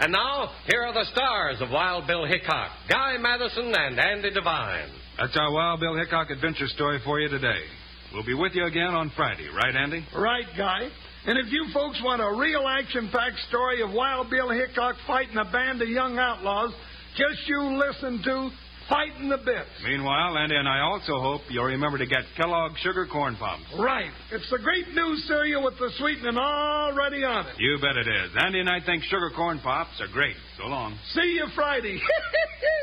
And now, here are the stars of Wild Bill Hickok, Guy Madison and Andy Devine. That's our Wild Bill Hickok adventure story for you today. We'll be with you again on Friday, right, Andy? Right, Guy. And if you folks want a real action-packed story of Wild Bill Hickok fighting a band of young outlaws, just you listen to Fighting the Bits. Meanwhile, Andy and I also hope you'll remember to get Kellogg's Sugar Corn Pops. Right. It's the great new cereal with the sweetening already on it. You bet it is. Andy and I think Sugar Corn Pops are great. So long. See you Friday.